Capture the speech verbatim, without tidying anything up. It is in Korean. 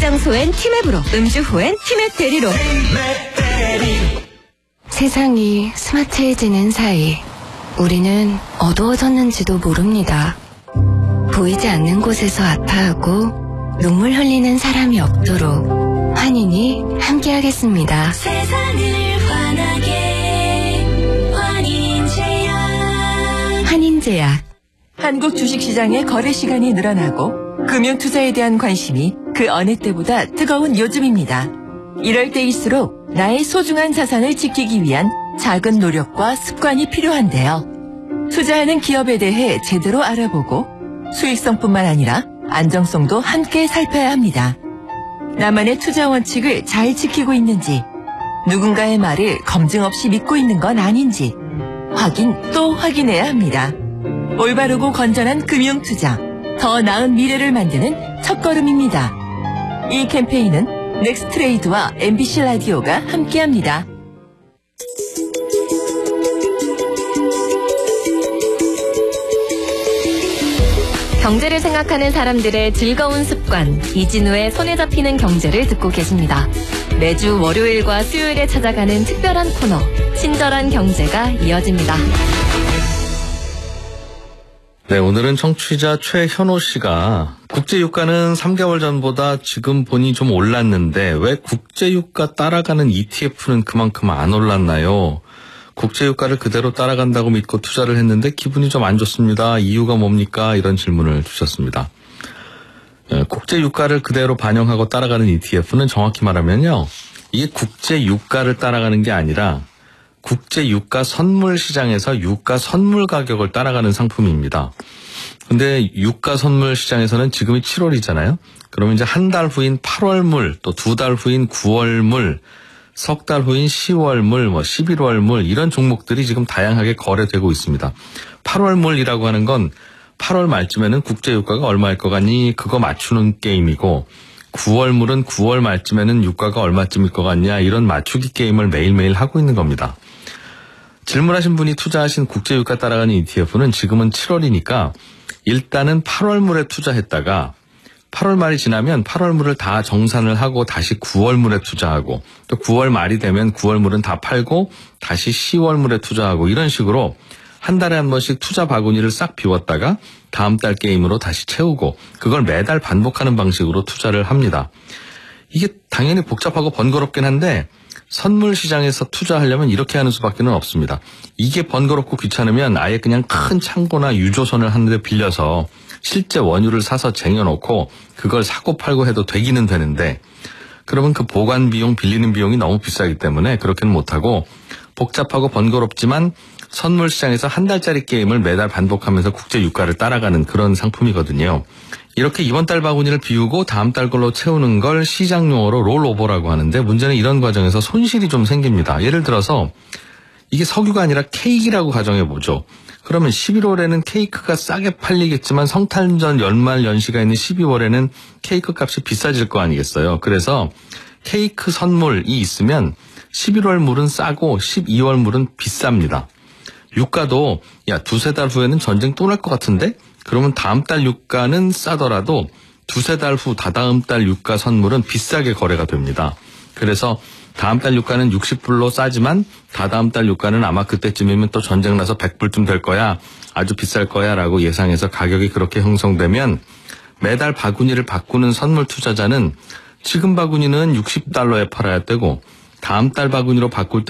장소엔 티맵으로, 음주 후엔 티맵 대리로. 세상이 스마트해지는 사이 우리는 어두워졌는지도 모릅니다. 보이지 않는 곳에서 아파하고 눈물 흘리는 사람이 없도록 환인이 함께하겠습니다. 세상을 환하게 환인제약. 환인제약. 한국 주식시장의 거래 시간이 늘어나고 금융투자에 대한 관심이 그 어느 때보다 뜨거운 요즘입니다. 이럴 때일수록 나의 소중한 자산을 지키기 위한 작은 노력과 습관이 필요한데요. 투자하는 기업에 대해 제대로 알아보고 수익성뿐만 아니라 안정성도 함께 살펴야 합니다. 나만의 투자 원칙을 잘 지키고 있는지, 누군가의 말을 검증 없이 믿고 있는 건 아닌지 확인 또 확인해야 합니다. 올바르고 건전한 금융투자, 더 나은 미래를 만드는 첫걸음입니다. 이 캠페인은 넥스트레이드와 엠비씨 라디오가 함께합니다. 경제를 생각하는 사람들의 즐거운 습관, 이진우의 손에 잡히는 경제를 듣고 계십니다. 매주 월요일과 수요일에 찾아가는 특별한 코너, 친절한 경제가 이어집니다. 네, 오늘은 청취자 최현호 씨가 국제유가는 삼 개월 전보다 지금 보니 좀 올랐는데 왜 국제유가 따라가는 이티에프는 그만큼 안 올랐나요? 국제유가를 그대로 따라간다고 믿고 투자를 했는데 기분이 좀 안 좋습니다. 이유가 뭡니까? 이런 질문을 주셨습니다. 국제유가를 그대로 반영하고 따라가는 이티에프는 정확히 말하면요, 이게 국제유가를 따라가는 게 아니라 국제유가 선물 시장에서 유가 선물 가격을 따라가는 상품입니다. 근데 유가 선물 시장에서는 지금이 칠월이잖아요. 그러면 이제 한 달 후인 팔월물, 또 두 달 후인 구월물, 석 달 후인 시월물, 뭐 십일월물 이런 종목들이 지금 다양하게 거래되고 있습니다. 팔월물이라고 하는 건 팔월 말쯤에는 국제유가가 얼마일 것 같니? 그거 맞추는 게임이고, 구월물은 구월 말쯤에는 유가가 얼마쯤일 것 같냐? 이런 맞추기 게임을 매일매일 하고 있는 겁니다. 질문하신 분이 투자하신 국제유가 따라가는 이티에프는 지금은 칠월이니까 일단은 팔월물에 투자했다가 팔월 말이 지나면 팔월물을 다 정산을 하고 다시 구월물에 투자하고, 또 구월 말이 되면 구월물은 다 팔고 다시 시월물에 투자하고, 이런 식으로 한 달에 한 번씩 투자 바구니를 싹 비웠다가 다음 달 게임으로 다시 채우고, 그걸 매달 반복하는 방식으로 투자를 합니다. 이게 당연히 복잡하고 번거롭긴 한데 선물 시장에서 투자하려면 이렇게 하는 수밖에 없습니다. 이게 번거롭고 귀찮으면 아예 그냥 큰 창고나 유조선을 한 대 빌려서 실제 원유를 사서 쟁여놓고 그걸 사고 팔고 해도 되기는 되는데, 그러면 그 보관 비용, 빌리는 비용이 너무 비싸기 때문에 그렇게는 못하고, 복잡하고 번거롭지만 선물 시장에서 한 달짜리 게임을 매달 반복하면서 국제 유가를 따라가는 그런 상품이거든요. 이렇게 이번 달 바구니를 비우고 다음 달 걸로 채우는 걸 시장 용어로 롤오버라고 하는데, 문제는 이런 과정에서 손실이 좀 생깁니다. 예를 들어서 이게 석유가 아니라 케이크라고 가정해보죠. 그러면 십일월에는 케이크가 싸게 팔리겠지만 성탄절 연말 연시가 있는 십이월에는 케이크 값이 비싸질 거 아니겠어요. 그래서 케이크 선물이 있으면 십일월 물은 싸고 십이월 물은 비쌉니다. 유가도 야 두세 달 후에는 전쟁 또 날 것 같은데? 그러면 다음 달 유가는 싸더라도 두세 달 후 다다음 달 유가 선물은 비싸게 거래가 됩니다. 그래서 다음 달 유가는 육십 불로 싸지만 다다음 달 유가는 아마 그때쯤이면 또 전쟁 나서 백 불쯤 될 거야, 아주 비쌀 거야 라고 예상해서 가격이 그렇게 형성되면 매달 바구니를 바꾸는 선물 투자자는 지금 바구니는 육십 달러에 팔아야 되고 다음 달 바구니로 바꿀 때